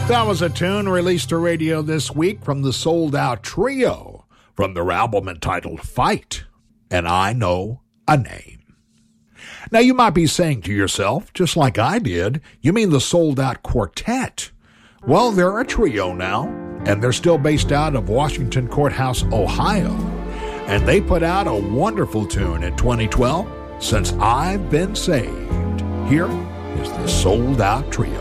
That was a tune released to radio this week from the Sold Out Trio from their album entitled Fight, and I Know a Name. Now you might be saying to yourself, just like I did, you mean the Sold Out Quartet? Well, they're a trio now, and they're still based out of Washington Courthouse, Ohio. And they put out a wonderful tune in 2012, Since I've Been Saved. Here is the Sold Out Trio.